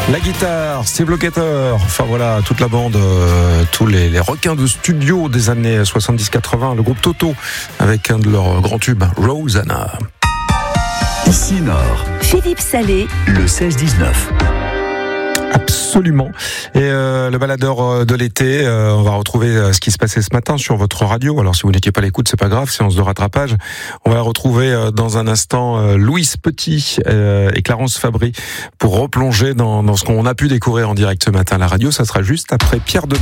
La guitare, Steve Lukather, enfin voilà, toute la bande, tous les requins de studio des années 70-80, le groupe Toto, avec un de leurs grands tubes, Rosanna. Ici Nord, Philippe Salé, le 16-19. Absolument. Et le baladeur de l'été, on va retrouver ce qui se passait ce matin sur votre radio. Alors si vous n'étiez pas à l'écoute, c'est pas grave, séance de rattrapage. On va retrouver dans un instant Louise Petit et Clarence Fabry pour replonger dans ce qu'on a pu découvrir en direct ce matin à la radio. Ça sera juste après Pierre de